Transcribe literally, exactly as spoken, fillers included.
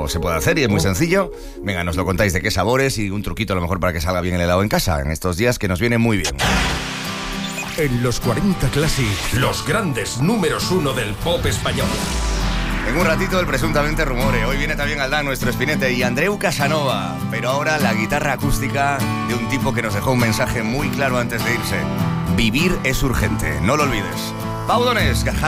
se puede hacer y es muy sencillo. Venga, nos lo contáis de qué sabores y un truquito a lo mejor para que salga bien el helado en casa en estos días que nos viene muy bien. En los cuarenta Classic, los grandes números uno del pop español. En un ratito el presuntamente rumore. Hoy viene también Aldán, nuestro espinete, y Andreu Casanova. Pero ahora la guitarra acústica de un tipo que nos dejó un mensaje muy claro antes de irse. Vivir es urgente, no lo olvides. Pau Donés,